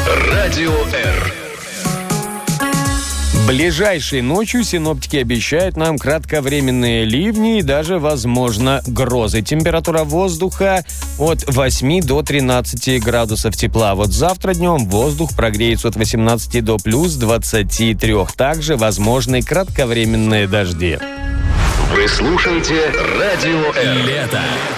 Радио R. Ближайшей ночью синоптики обещают нам кратковременные ливни и даже, возможно, грозы. Температура воздуха от 8 до 13 градусов тепла. Вот завтра днем воздух прогреется от 18 до плюс 23. Также возможны кратковременные дожди. Вы слушаете Радио R. Лето.